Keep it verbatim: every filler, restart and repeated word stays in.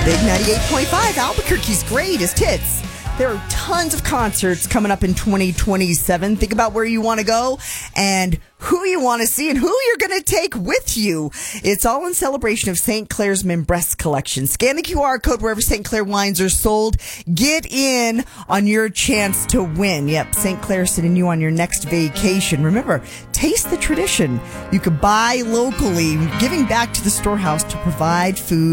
Big ninety-eight point five, Albuquerque's greatest hits. There are tons of concerts coming up in twenty twenty-seven. Think about where you want to go and who you want to see and who you're going to take with you. It's all in celebration of Saint Clair's Membresse collection. Scan the Q R code wherever Saint Clair wines are sold. Get in on your chance to win. Yep, Saint Clair sending you on your next vacation. Remember, taste the tradition. You could buy locally, giving back to the storehouse to provide food